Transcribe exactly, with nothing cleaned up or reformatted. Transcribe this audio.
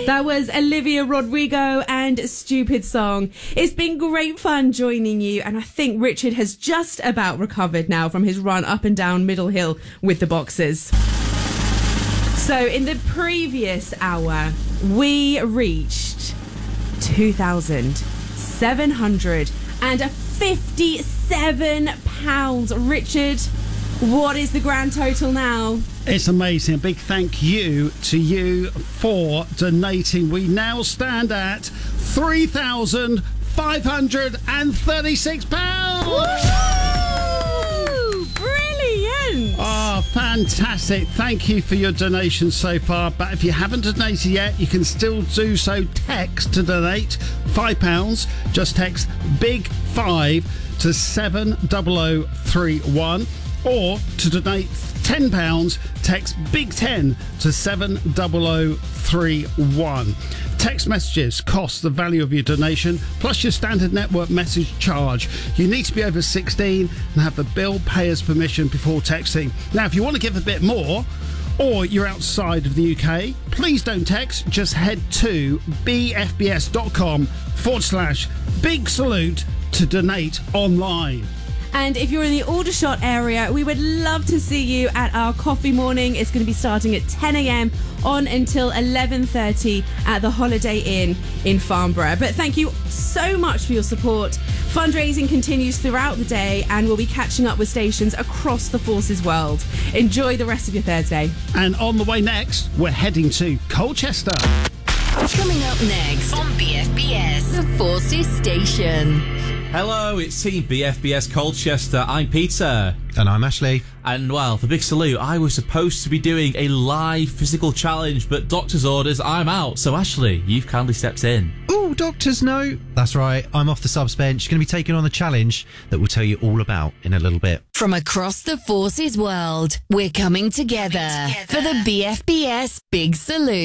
That was Olivia Rodrigo and Stupid Song. It's been great fun joining you, and I think Richard has just about recovered now from his run up and down Middle Hill with the boxers. So in the previous hour, we reached two thousand seven hundred fifty-seven pounds. Richard, what is the grand total now? It's amazing. A big thank you to you for donating. We now stand at three thousand five hundred thirty-six pounds. Woo! Brilliant! Oh, fantastic. Thank you for your donation so far. But if you haven't donated yet, you can still do so. Text to donate five pounds. Just text big five to seven zero zero three one. Or to donate ten pounds, text big ten to seven zero zero three one. Text messages cost the value of your donation, plus your standard network message charge. You need to be over sixteen and have the bill payer's permission before texting. Now, if you want to give a bit more, or you're outside of the U K, please don't text. Just head to bfbs.com forward slash big salute to donate online. And if you're in the Aldershot area, we would love to see you at our coffee morning. It's going to be starting at ten a.m. on until eleven thirty at the Holiday Inn in Farnborough. But thank you so much for your support. Fundraising continues throughout the day, and we'll be catching up with stations across the Forces world. Enjoy the rest of your Thursday. And on the way next, we're heading to Colchester. Coming up next on B F B S, the Forces Station. Hello, it's Team B F B S Colchester. I'm Peter. And I'm Ashley. And, well, for Big Salute, I was supposed to be doing a live physical challenge, but doctor's orders, I'm out. So, Ashley, you've kindly stepped in. Oh, doctor's note. That's right, I'm off the subs bench, going to be taking on the challenge that we'll tell you all about in a little bit. From across the Forces world, we're coming together, coming together. for the B F B S Big Salute.